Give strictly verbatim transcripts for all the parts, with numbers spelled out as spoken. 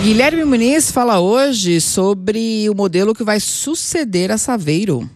Guilherme Muniz fala hoje sobre o modelo que vai suceder a Saveiro.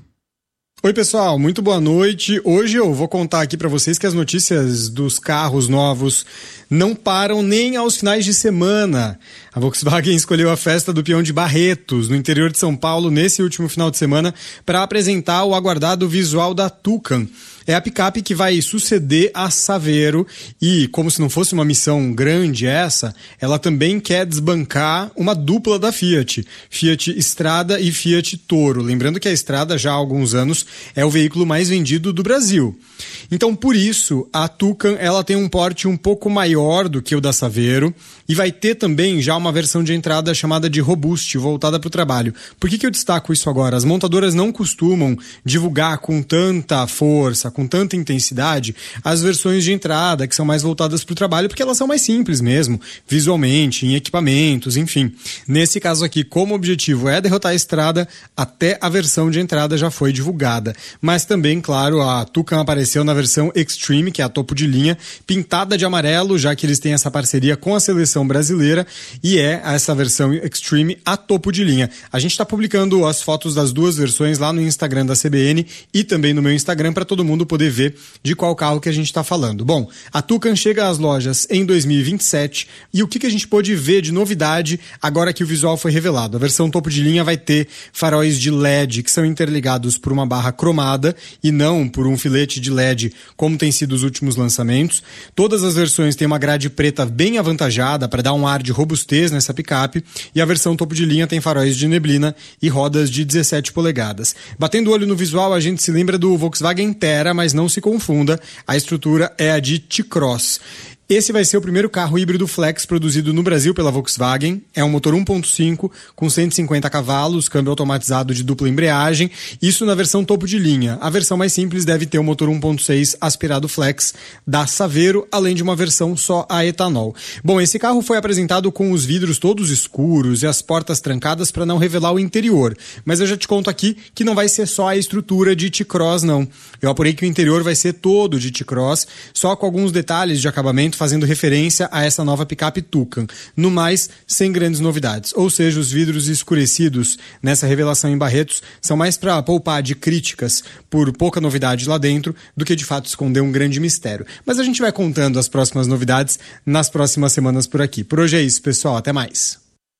Oi pessoal, muito boa noite. Hoje eu vou contar aqui para vocês que as notícias dos carros novos não param nem aos finais de semana. A Volkswagen escolheu a festa do Peão de Barretos, no interior de São Paulo, nesse último final de semana, para apresentar o aguardado visual da Tucano. É a picape que vai suceder a Saveiro e, como se não fosse uma missão grande essa, ela também quer desbancar uma dupla da Fiat, Fiat Strada e Fiat Toro. Lembrando que a Strada já há alguns anos é o veículo mais vendido do Brasil. Então, por isso, a Tucano ela tem um porte um pouco maior do que o da Saveiro e vai ter também já uma versão de entrada chamada de Robust, voltada para o trabalho. Por que que eu destaco isso agora? As montadoras não costumam divulgar com tanta força, com tanta intensidade, as versões de entrada que são mais voltadas para o trabalho, porque elas são mais simples mesmo, visualmente, em equipamentos, enfim. Nesse caso aqui, como objetivo é derrotar a Strada, até a versão de entrada já foi divulgada. Mas também, claro, a Tucano apareceu na versão Extreme, que é a topo de linha, pintada de amarelo, já que eles têm essa parceria com a seleção brasileira, e é essa versão Extreme a topo de linha. A gente está publicando as fotos das duas versões lá no Instagram da C B N e também no meu Instagram para todo mundo poder ver de qual carro que a gente está falando. Bom, a Tucano chega às lojas em dois mil e vinte e sete e o que, que a gente pôde ver de novidade agora que o visual foi revelado? A versão topo de linha vai ter faróis de L E D que são interligados por uma barra cromada e não por um filete de L E D como tem sido os últimos lançamentos. Todas as versões têm uma grade preta bem avantajada para dar um ar de robustez nessa picape e a versão topo de linha tem faróis de neblina e rodas de dezessete polegadas. Batendo o olho no visual, a gente se lembra do Volkswagen Terra, mas não se confunda, a estrutura é a de T-Cross. Esse vai ser o primeiro carro híbrido flex produzido no Brasil pela Volkswagen. É um motor um ponto cinco com cento e cinquenta cavalos, câmbio automatizado de dupla embreagem. Isso na versão topo de linha. A versão mais simples deve ter o motor um ponto seis aspirado flex da Saveiro, além de uma versão só a etanol. Bom, esse carro foi apresentado com os vidros todos escuros e as portas trancadas para não revelar o interior. Mas eu já te conto aqui que não vai ser só a estrutura de T-Cross, não. Eu apurei que o interior vai ser todo de T-Cross, só com alguns detalhes de acabamento fazendo referência a essa nova picape Tucano. No mais, sem grandes novidades. Ou seja, os vidros escurecidos nessa revelação em Barretos são mais para poupar de críticas por pouca novidade lá dentro do que de fato esconder um grande mistério. Mas a gente vai contando as próximas novidades nas próximas semanas por aqui. Por hoje é isso, pessoal. Até mais.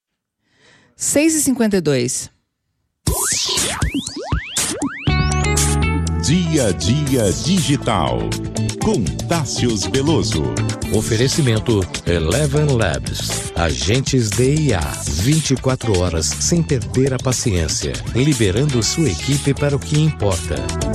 seis e cinquenta e dois. Dia a Dia Digital, com Tássius Veloso. Oferecimento Eleven Labs. Agentes de I A. vinte e quatro horas sem perder a paciência. Liberando sua equipe para o que importa.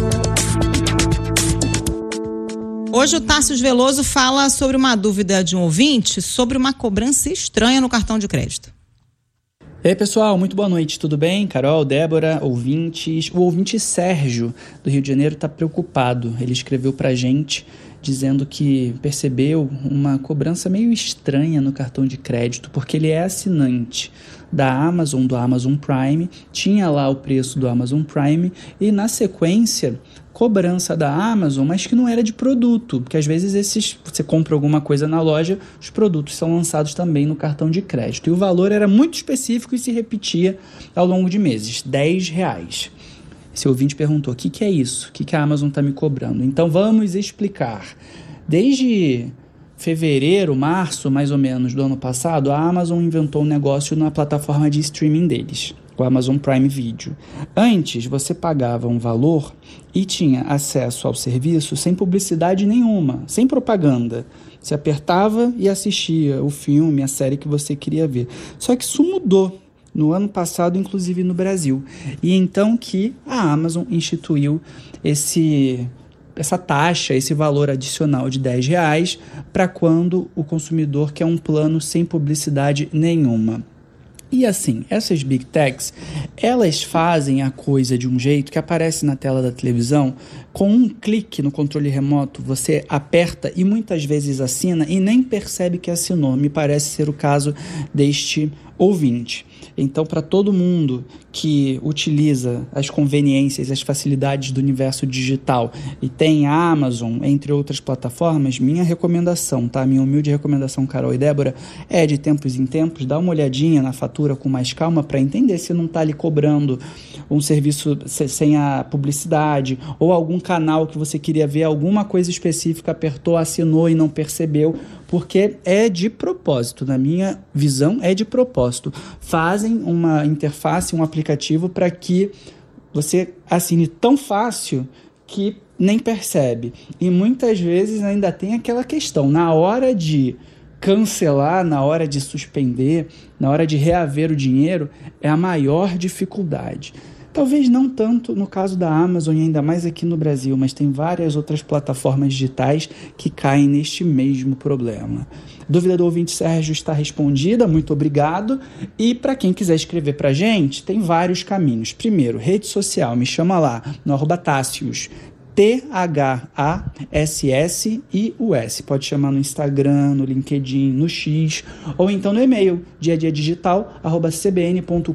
Hoje o Tássius Veloso fala sobre uma dúvida de um ouvinte sobre uma cobrança estranha no cartão de crédito. E aí pessoal, muito boa noite, tudo bem? Carol, Débora, ouvintes. O ouvinte Sérgio, do Rio de Janeiro, está preocupado. Ele escreveu pra gente dizendo que percebeu uma cobrança meio estranha no cartão de crédito, porque ele é assinante da Amazon, do Amazon Prime, tinha lá o preço do Amazon Prime e na sequência cobrança da Amazon, mas que não era de produto, porque às vezes esses, você compra alguma coisa na loja, os produtos são lançados também no cartão de crédito. E o valor era muito específico e se repetia ao longo de meses, dez reais. Esse ouvinte perguntou, o que, que é isso? O que, que a Amazon está me cobrando? Então vamos explicar. Desde fevereiro, março, mais ou menos, do ano passado, a Amazon inventou um negócio na plataforma de streaming deles, o Amazon Prime Video. Antes, você pagava um valor e tinha acesso ao serviço sem publicidade nenhuma, sem propaganda. Você apertava e assistia o filme, a série que você queria ver. Só que isso mudou no ano passado, inclusive no Brasil. E então que a Amazon instituiu esse, essa taxa, esse valor adicional de dez reais para quando o consumidor quer um plano sem publicidade nenhuma. E assim, essas Big Techs, elas fazem a coisa de um jeito que aparece na tela da televisão Com um clique no controle remoto, você aperta e muitas vezes assina e nem percebe que assinou. Me parece ser o caso deste ouvinte. Então, para todo mundo que utiliza as conveniências, as facilidades do universo digital e tem a Amazon, entre outras plataformas, minha recomendação, tá? Minha humilde recomendação, Carol e Débora, é de tempos em tempos dar uma olhadinha na fatura com mais calma para entender se não está ali cobrando um serviço sem a publicidade ou algum canal que você queria ver alguma coisa específica, apertou, assinou e não percebeu, porque é de propósito, na minha visão, é de propósito. Fazem uma interface, um aplicativo para que você assine tão fácil que nem percebe. E muitas vezes ainda tem aquela questão, na hora de cancelar, na hora de suspender, na hora de reaver o dinheiro, é a maior dificuldade. Talvez não tanto no caso da Amazon e ainda mais aqui no Brasil, mas tem várias outras plataformas digitais que caem neste mesmo problema. Dúvida do ouvinte Sérgio está respondida, muito obrigado. E para quem quiser escrever para a gente, tem vários caminhos. Primeiro, rede social, me chama lá, no arroba Tássios, T H A S S I U S. Pode chamar no Instagram, no LinkedIn, no X, ou então no e-mail, dia a dia digital, arroba c b n ponto